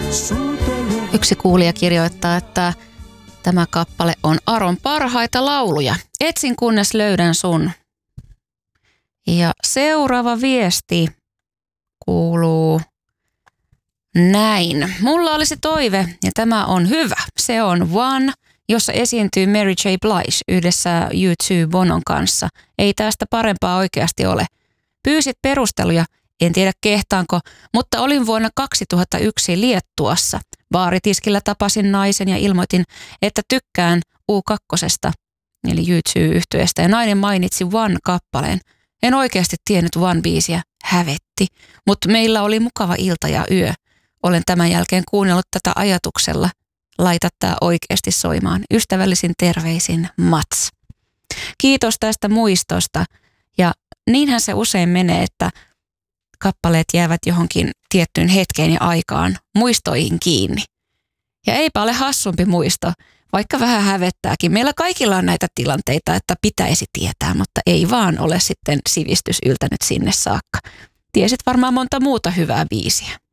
Yksi kuulija kirjoittaa, että tämä kappale on Aron parhaita lauluja. Etsin kunnes löydän sun. Ja seuraava viesti kuuluu näin. Mulla olisi toive ja tämä on hyvä. Se on One, jossa esiintyy Mary J. Blige yhdessä U2 Bonon kanssa. Ei tästä parempaa oikeasti ole. Pyysit perusteluja, en tiedä kehtaanko, mutta olin vuonna 2001 Liettuassa. Baaritiskillä tapasin naisen ja ilmoitin, että tykkään U2, eli U2-yhtyeestä, ja nainen mainitsi One-kappaleen. En oikeasti tiennyt One-biisiä, hävetti, mutta meillä oli mukava ilta ja yö. Olen tämän jälkeen kuunnellut tätä ajatuksella. Laita tää oikeasti soimaan. Ystävällisin terveisin Mats. Kiitos tästä muistosta. Ja niinhän se usein menee, että kappaleet jäävät johonkin tiettyyn hetkeen ja aikaan muistoihin kiinni. Ja eipä ole hassumpi muisto, vaikka vähän hävettääkin. Meillä kaikilla on näitä tilanteita, että pitäisi tietää, mutta ei vaan ole sitten sivistys yltänyt sinne saakka. Tiesit varmaan monta muuta hyvää biisiä.